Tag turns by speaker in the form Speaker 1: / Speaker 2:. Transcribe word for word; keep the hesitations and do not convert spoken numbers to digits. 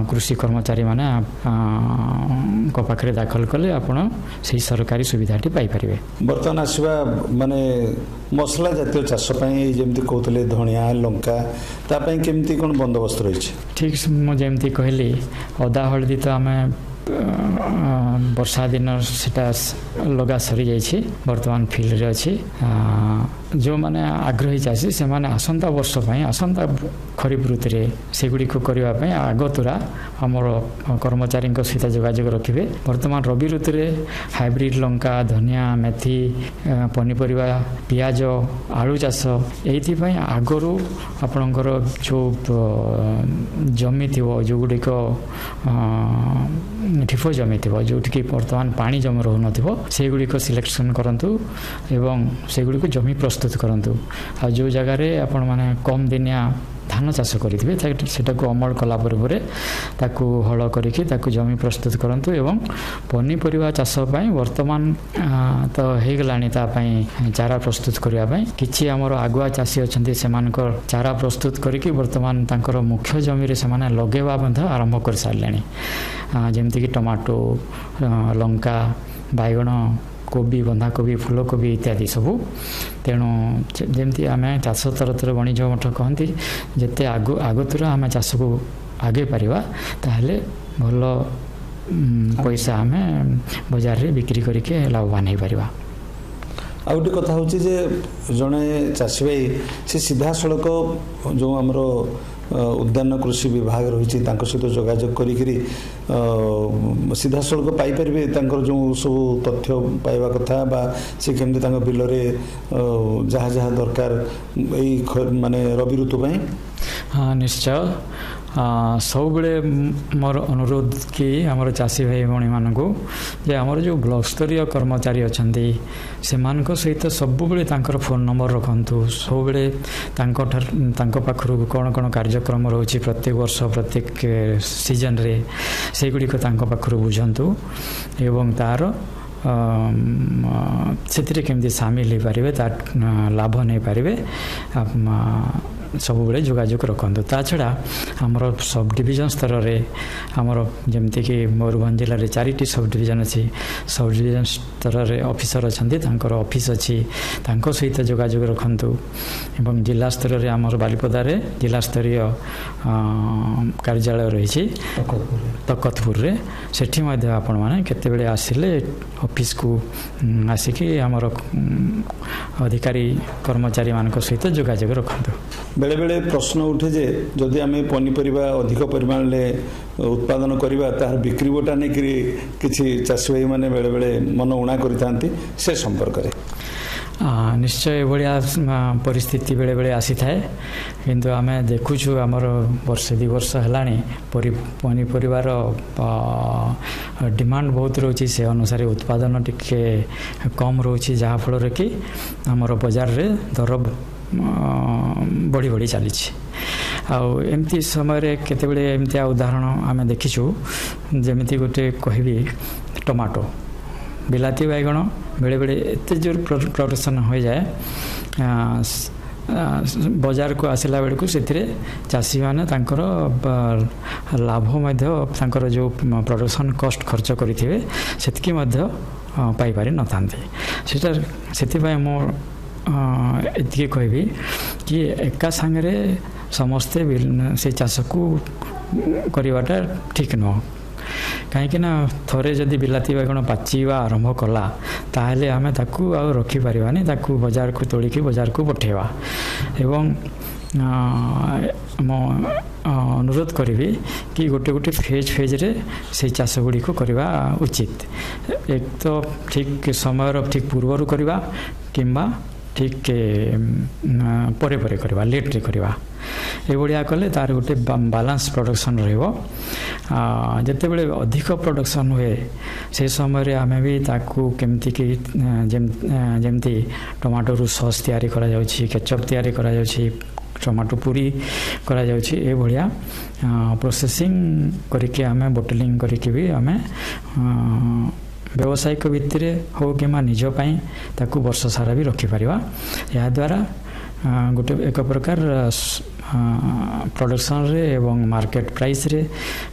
Speaker 1: କୃଷି କର୍ମଚାରୀ ମାନେ ପାଖରେ ଦାଖଲ କଲେ ଆପଣ ସେହି ସରକାରୀ ସୁବିଧାଟି ପାଇପାରିବେ।
Speaker 2: ବର୍ତ୍ତମାନ ଆସିବା ମାନେ ମସଲା ଜାତୀୟ ଚାଷ ପାଇଁ ଯେମିତି କହୁଥିଲେ ଧଣିଆ ଲଙ୍କା ତା ପାଇଁ କେମିତି କ'ଣ ବନ୍ଦୋବସ୍ତ ରହିଛି?
Speaker 1: ଠିକ୍ ମୁଁ ଯେମିତି କହିଲି ଅଦା ହଳଦୀ ତ ଆମେ ବର୍ଷା ଦିନ ସେଟା ଲଗା ସରିଯାଇଛି, ବର୍ତ୍ତମାନ ଫିଲ୍ଡରେ ଅଛି। ଯେଉଁମାନେ ଆଗ୍ରହୀ ଚାଷୀ ସେମାନେ ଆସନ୍ତା ବର୍ଷ ପାଇଁ ଆସନ୍ତା ଖରିଫ ଋତୁରେ ସେଗୁଡ଼ିକୁ କରିବା ପାଇଁ ଆଗତୁରା ଆମର କର୍ମଚାରୀଙ୍କ ସହିତ ଯୋଗାଯୋଗ ରଖିବେ। ବର୍ତ୍ତମାନ ରବି ଋତୁରେ ହାଇବ୍ରିଡ୍ ଲଙ୍କା, ଧନିଆ, ମେଥି, ପନିପରିବା, ପିଆଜ, ଆଳୁ ଚାଷ ଏଇଥିପାଇଁ ଆଗରୁ ଆପଣଙ୍କର ଯେଉଁ ଜମି ଥିବ, ଯେଉଁଗୁଡ଼ିକ ଠିଫ ଜମି ଥିବ, ଯେଉଁଠିକି ବର୍ତ୍ତମାନ ପାଣି ଜମି ରହୁନଥିବ ସେଗୁଡ଼ିକ ସିଲେକ୍ସନ୍ କରନ୍ତୁ ଏବଂ ସେଗୁଡ଼ିକୁ ଜମି ପ୍ରସ୍ତୁତ କରନ୍ତୁ। ଆଉ ଯେଉଁ ଜାଗାରେ ଆପଣମାନେ କମ୍ ଦିନିଆ ଧାନ ଚାଷ କରିଥିବେ ସେଟାକୁ ଅମଳ କଲା ପରେ ପରେ ତାକୁ ହଳ କରିକି ତାକୁ ଜମି ପ୍ରସ୍ତୁତ କରନ୍ତୁ। ଏବଂ ପନିପରିବା ଚାଷ ପାଇଁ ବର୍ତ୍ତମାନ ତ ହେଇଗଲାଣି ତା ପାଇଁ ଚାରା ପ୍ରସ୍ତୁତ କରିବା ପାଇଁ। କିଛି ଆମର ଆଗୁଆ ଚାଷୀ ଅଛନ୍ତି ସେମାନଙ୍କର ଚାରା ପ୍ରସ୍ତୁତ କରିକି ବର୍ତ୍ତମାନ ତାଙ୍କର ମୁଖ୍ୟ ଜମିରେ ସେମାନେ ଲଗାଇବା ମଧ୍ୟ ଆରମ୍ଭ କରିସାରିଲେଣି, ଯେମିତିକି ଟମାଟୋ, ଲଙ୍କା, ବାଇଗଣ, କୋବି, ବନ୍ଧାକୋବି, ଫୁଲକୋବି ଇତ୍ୟାଦି ସବୁ। ତେଣୁ ଯେମିତି ଆମେ ଚାଷ ତରତରେ ବଣିଜ ମଠ କହନ୍ତି, ଯେତେ ଆଗ ଆଗତୁରା ଆମେ ଚାଷକୁ ଆଗେଇ ପାରିବା ତାହେଲେ ଭଲ ପଇସା ଆମେ ବଜାରରେ ବିକ୍ରି କରିକି ଲାଭବାନ ହେଇପାରିବା।
Speaker 2: ଆଉ ଗୋଟେ କଥା ହେଉଛି ଯେ ଜଣେ ଚାଷୀ ଭାଇ ସେ ସିଧାସଳଖ ଯେଉଁ ଆମର ଉଦ୍ୟାନ କୃଷି ବିଭାଗ ରହିଛି ତାଙ୍କ ସହିତ ଯୋଗାଯୋଗ କରିକିରି ସିଧାସଳଖ ପାଇପାରିବେ ତାଙ୍କର ଯେଉଁ ସବୁ ତଥ୍ୟ ପାଇବା କଥା ବା ସେ କେମିତି ତାଙ୍କ ବିଲରେ ଯାହା ଯାହା ଦରକାର ଏଇ ମାନେ ରବି ଋତୁ ପାଇଁ।
Speaker 1: ହଁ ନିଶ୍ଚୟ, ସବୁବେଳେ ମୋର ଅନୁରୋଧ କି ଆମର ଚାଷୀ ଭାଇ ଭଉଣୀମାନଙ୍କୁ ଯେ ଆମର ଯେଉଁ ବ୍ଲକ ସ୍ତରୀୟ କର୍ମଚାରୀ ଅଛନ୍ତି ସେମାନଙ୍କ ସହିତ ସବୁବେଳେ ତାଙ୍କର ଫୋନ୍ ନମ୍ବର ରଖନ୍ତୁ। ସବୁବେଳେ ତାଙ୍କଠାରୁ ତାଙ୍କ ପାଖରୁ କ'ଣ କ'ଣ କାର୍ଯ୍ୟକ୍ରମ ରହୁଛି ପ୍ରତ୍ୟେକ ବର୍ଷ ପ୍ରତ୍ୟେକ ସିଜନରେ ସେଗୁଡ଼ିକ ତାଙ୍କ ପାଖରୁ ବୁଝନ୍ତୁ ଏବଂ ତା'ର ସେଥିରେ କେମିତି ସାମିଲ ହେଇପାରିବେ, ତା ଲାଭ ନେଇପାରିବେ ସବୁବେଳେ ଯୋଗାଯୋଗ ରଖନ୍ତୁ। ତା ଛଡ଼ା ଆମର ସବ୍ ଡିଭିଜନ ସ୍ତରରେ ଆମର ଯେମିତିକି ମୟୂରଭଞ୍ଜ ଜିଲ୍ଲାରେ ଚାରିଟି ସବ୍ ଡିଭିଜନ ଅଛି, ସବ୍ ଡିଭିଜନ ସ୍ତରରେ ଅଫିସର ଅଛନ୍ତି, ତାଙ୍କର ଅଫିସ୍ ଅଛି, ତାଙ୍କ ସହିତ ଯୋଗାଯୋଗ ରଖନ୍ତୁ। ଏବଂ ଜିଲ୍ଲା ସ୍ତରରେ ଆମର ବାଲିପଦାରେ ଜିଲ୍ଲାସ୍ତରୀୟ କାର୍ଯ୍ୟାଳୟ ରହିଛି ତକତପୁରରେ, ସେଠି ମଧ୍ୟ ଆପଣମାନେ କେତେବେଳେ ଆସିଲେ ଅଫିସକୁ ଆସିକି ଆମର ଅଧିକାରୀ କର୍ମଚାରୀମାନଙ୍କ ସହିତ ଯୋଗାଯୋଗ ରଖନ୍ତୁ।
Speaker 2: ବେଳେବେଳେ ପ୍ରଶ୍ନ ଉଠେ ଯେ ଯଦି ଆମେ ପନିପରିବା ଅଧିକ ପରିମାଣରେ ଉତ୍ପାଦନ କରିବା ତାହାର ବିକ୍ରି ବଟା ନେଇକରି କିଛି ଚାଷୀ ଭାଇମାନେ ବେଳେବେଳେ ମନ ଉଣା କରିଥାନ୍ତି, ସେ ସମ୍ପର୍କରେ
Speaker 1: ନିଶ୍ଚୟ ଏଭଳିଆ ପରିସ୍ଥିତି ବେଳେବେଳେ ଆସିଥାଏ। କିନ୍ତୁ ଆମେ ଦେଖୁଛୁ ଆମର ବର୍ଷେ ଦୁଇ ବର୍ଷ ହେଲାଣି ପନିପରିବାର ଡିମାଣ୍ଡ ବହୁତ ରହୁଛି, ସେ ଅନୁସାରେ ଉତ୍ପାଦନ ଟିକେ କମ୍ ରହୁଛି, ଯାହାଫଳରେ କି ଆମର ବଜାରରେ ଦର ବଢ଼ି ବଢ଼ି ଚାଲିଛି। ଆଉ ଏମିତି ସମୟରେ କେତେବେଳେ ଏମିତିଆ ଉଦାହରଣ ଆମେ ଦେଖିଛୁ, ଯେମିତି ଗୋଟେ କହିବି ଟମାଟୋ, ବିଲାତି ବାଇଗଣ ବେଳେବେଳେ ଏତେ ଜୋର ପ୍ରଡକ୍ସନ୍ ହୋଇଯାଏ, ବଜାରକୁ ଆସିଲା ବେଳକୁ ସେଥିରେ ଚାଷୀମାନେ ତାଙ୍କର ଲାଭ ମଧ୍ୟ ତାଙ୍କର ଯେଉଁ ପ୍ରଡକ୍ସନ୍ କଷ୍ଟ ଖର୍ଚ୍ଚ କରିଥିବେ ସେତିକି ମଧ୍ୟ ପାଇପାରି ନଥାନ୍ତି। ସେଟା ସେଥିପାଇଁ ମୁଁ ଏତିକି କହିବି କି ଏକା ସାଙ୍ଗରେ ସମସ୍ତେ ସେ ଚାଷକୁ କରିବାଟା ଠିକ୍ ନୁହଁ। କାହିଁକିନା ଥରେ ଯଦି ବିଲାତି ବାଇଗଣ ପାଚିବା ଆରମ୍ଭ କଲା ତାହେଲେ ଆମେ ତାକୁ ଆଉ ରଖିପାରିବାନି, ତାକୁ ବଜାରକୁ ତୋଳିକି ବଜାରକୁ ପଠାଇବା। ଏବଂ ମୁଁ ଅନୁରୋଧ କରିବି କି ଗୋଟେ ଗୋଟେ ଫେଜ୍ ଫେଜ୍ରେ ସେଇ ଚାଷ ଗୁଡ଼ିକୁ କରିବା ଉଚିତ। ଏକ ତ ଠିକ୍ ସମୟର ଠିକ୍ ପୂର୍ବରୁ କରିବା କିମ୍ବା ଠିକ୍ ପରେ ପରେ କରିବା, ଲେଟ୍ରେ କରିବା। ଏଭଳିଆ କଲେ ତାର ଗୋଟେ ବାଲାନ୍ସ ପ୍ରଡକ୍ସନ୍ ରହିବ। ଯେତେବେଳେ ଅଧିକ ପ୍ରଡକ୍ସନ୍ ହୁଏ ସେ ସମୟରେ ଆମେ ବି ତାକୁ କେମିତିକି ଯେମିତି ଟମାଟୋରୁ ସସ୍ ତିଆରି କରାଯାଉଛି, କେଚପ୍ ତିଆରି କରାଯାଉଛି, ଟମାଟୋ ପୁରୀ କରାଯାଉଛି, ଏଭଳିଆ ପ୍ରୋସେସିଂ କରିକି ଆମେ ବୋଟଲିଂ କରିକି ବି ଆମେ ବ୍ୟବସାୟିକ ଭିତ୍ତିରେ ହେଉ କିମ୍ବା ନିଜ ପାଇଁ ତାକୁ ବର୍ଷ ସାରା ବି ରଖିପାରିବା। ଏହାଦ୍ୱାରା ଗୋଟେ ଏକ ପ୍ରକାର ପ୍ରଡକ୍ସନ୍ରେ ଏବଂ ମାର୍କେଟ ପ୍ରାଇସ୍ରେ